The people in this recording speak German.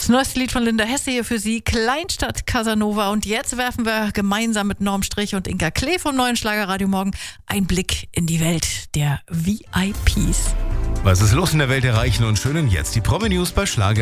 Das neueste Lied von Linda Hesse hier für Sie, Kleinstadt Casanova. Und jetzt werfen wir gemeinsam mit Norm Strich und Inka Klee vom neuen Schlagerradio Morgen einen Blick in die Welt der VIPs. Was ist los in der Welt der Reichen und Schönen? Jetzt die Promi-News bei Schlager.